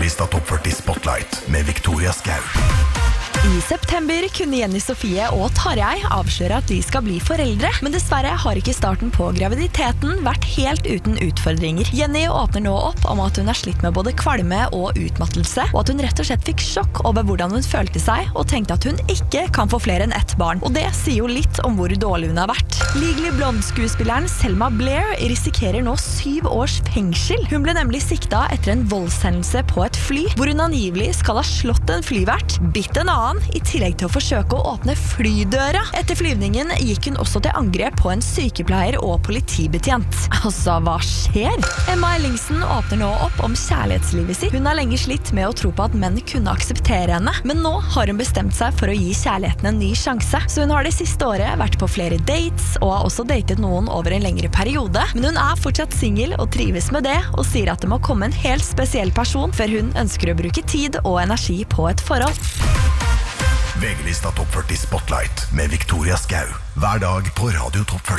VG-lista Topp 40 Spotlight med Victoria Skau. I september kunne Jenny Sofie og Tarjei avsløre at de skal bli foreldre, men dessverre har ikke starten på graviditeten vært helt uten utfordringer. Jenny åpner nå opp om at hun har slitt med både kvalme og utmattelse, og at hun rett og slett fikk sjokk over hvordan hun følte seg, og tenkte at hun ikke kan få flere enn ett barn. Og det sier jo litt om hvor dårlig hun har vært. Legally Blonde-skuespilleren Selma Blair risikerer nå 7 års fengsel. Hun ble nemlig sikta etter en voldshendelse på et fly, hvor hun angivelig skal ha slått en flyvert, bitt en annen, i tillegg til å forsøke å åpne flydøra. Etter flyvningen gikk hun også til angrep på en sykepleier og politibetjent. Altså, hva skjer? Emma Ellingsen åpner nå opp om kjærlighetslivet sitt. Hun har lenge slitt med å tro på at menn kunne akseptere henne, men nå har hun bestemt seg for å gi kjærligheten en ny sjanse. Så hun har det siste året vært på flere dates, og har også datet noen over en lengre periode. Men hun er fortsatt single og trives med det, og sier at det må komme en helt spesiell person før hun ønsker å bruke tid og energi på et forhold. VG-lista Topp 40 Spotlight med Victoria Skau. Hver dag på Radio Topp 40.